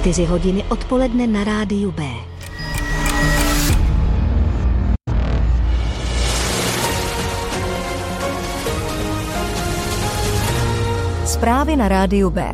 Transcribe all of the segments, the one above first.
4 hodiny odpoledne na rádiu B. Zprávy na rádiu B.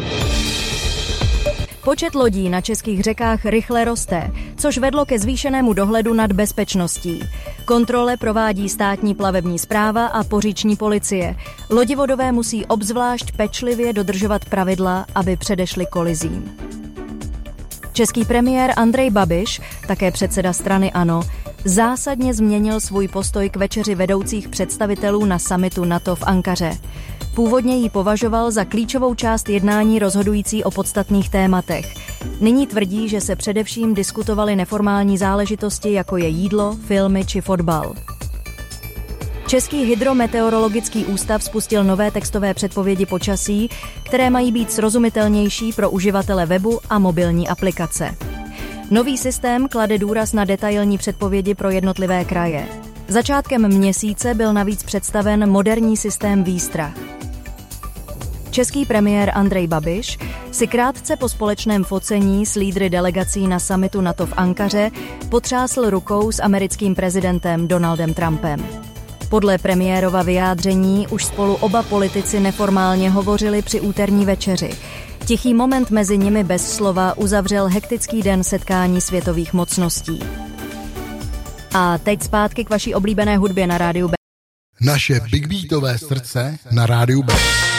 Počet lodí na českých řekách rychle roste, což vedlo ke zvýšenému dohledu nad bezpečností. Kontrole provádí státní plavební správa a poříční policie. Lodivodové musí obzvlášť pečlivě dodržovat pravidla, aby předešli kolizím. Český premiér Andrej Babiš, také předseda strany ANO, zásadně změnil svůj postoj k večeři vedoucích představitelů na summitu NATO v Ankaře. Původně ji považoval za klíčovou část jednání rozhodující o podstatných tématech. Nyní tvrdí, že se především diskutovaly neformální záležitosti, jako je jídlo, filmy či fotbal. Český hydrometeorologický ústav spustil nové textové předpovědi počasí, které mají být srozumitelnější pro uživatele webu a mobilní aplikace. Nový systém klade důraz na detailní předpovědi pro jednotlivé kraje. Začátkem měsíce byl navíc představen moderní systém výstrah. Český premiér Andrej Babiš si krátce po společném focení s lídry delegací na summitu NATO v Ankaře potřásl rukou s americkým prezidentem Donaldem Trumpem. Podle premiérova vyjádření už spolu oba politici neformálně hovořili při úterní večeři. Tichý moment mezi nimi bez slova uzavřel hektický den setkání světových mocností. A teď zpátky k vaší oblíbené hudbě na rádiu B. Naše big beatové srdce na rádiu B.